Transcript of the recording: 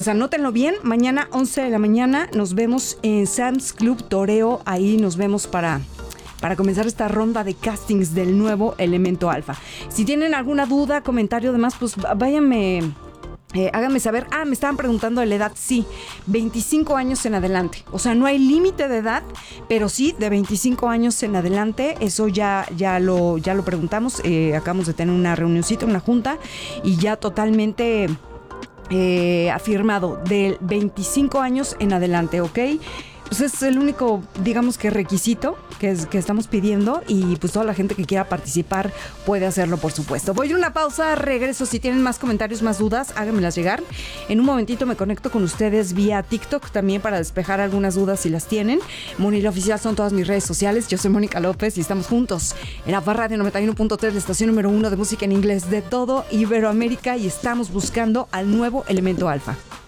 pues anótenlo bien. Mañana 11 de la mañana nos vemos en Sam's Club Toreo. Ahí nos vemos para comenzar esta ronda de castings del nuevo Elemento Alfa. Si tienen alguna duda, comentario, demás, pues váyanme... háganme saber. Me estaban preguntando de la edad. Sí, 25 años en adelante. O sea, no hay límite de edad, pero sí, de 25 años en adelante. Eso ya lo preguntamos. Acabamos de tener una reunioncita, una junta, y ya totalmente afirmado, de 25 años en adelante, ¿ok? Pues es el único, digamos que requisito que estamos pidiendo, y pues toda la gente que quiera participar puede hacerlo, por supuesto. Voy a una pausa, regreso. Si tienen más comentarios, más dudas, háganmelas llegar. En un momentito me conecto con ustedes vía TikTok también para despejar algunas dudas si las tienen. Monila Oficial son todas mis redes sociales. Yo soy Mónica López y estamos juntos en APA Radio 91.3, la estación número 1 de música en inglés de todo Iberoamérica, y estamos buscando al nuevo Elemento Alfa.